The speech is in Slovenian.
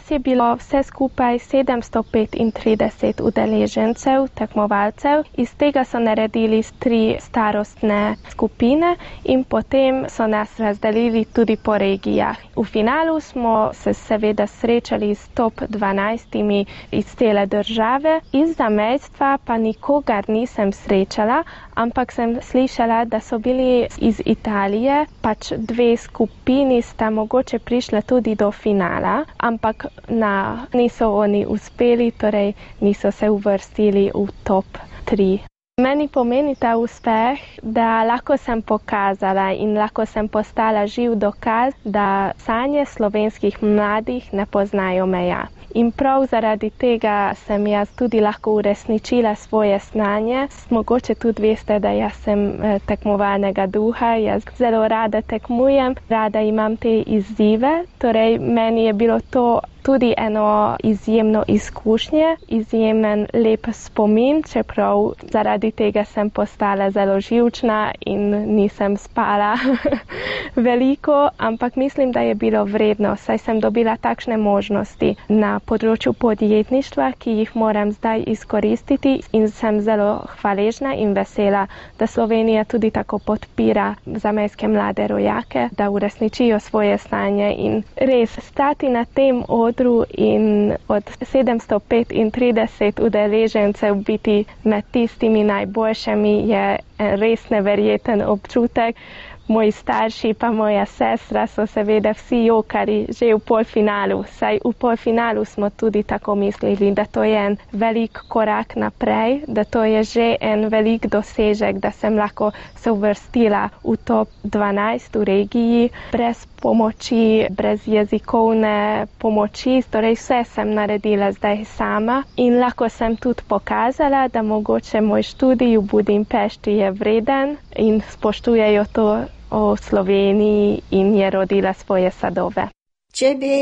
Nas je bilo vse skupaj 735 udeležencev, tekmovalcev. Iz tega so naredili 3 starostne skupine in potem so nas razdelili tudi po regijah. V finalu smo se seveda srečali s top 12 iz cele države. Iz zamejstva pa nikogar nisem srečala, ampak sem slišala, da so bili iz Italije, pač 2 skupini sta mogoče prišla tudi do finala, ampak niso oni uspeli, torej niso se uvrstili v top 3. Meni pomeni ta uspeh, da lahko sem pokazala in lahko sem postala živ dokaz, da sanje slovenskih mladih ne poznajo meja. In prav zaradi tega sem jaz tudi lahko uresničila svoje snanje. Mogoče tudi veste, da jaz sem tekmovalnega duha, jaz zelo rada tekmujem, rada imam te izzive, torej meni je bilo to tudi eno izjemno izkušnje, izjemen lep spomin, čeprav zaradi tega sem postala zelo živčna in nisem spala veliko, ampak mislim, da je bilo vredno, saj sem dobila takšne možnosti na področju podjetništva, ki jih moram zdaj izkoristiti in sem zelo hvaležna in vesela, da Slovenija tudi tako podpira zamejske mlade rojake, da uresničijo svoje sanje in res stati na tem odru in od 735 udeležencev biti med tistimi najboljšimi je res neverjeten občutek. Moji starši pa moja sestra so seveda vsi jokali že v polfinalu, saj v polfinalu smo tudi tako mislili, da to je en velik korak naprej, da to je že en velik dosežek, da sem lahko se uvrstila v top 12 v regiji, brez pomoči, brez jezikovne pomoči, torej vse sem naredila zdaj sama in lahko sem tudi pokazala, da mogoče moj študij v Budimpešti je vreden in spoštujejo to o Sloveniji in je rodila svoje sadove. Če bi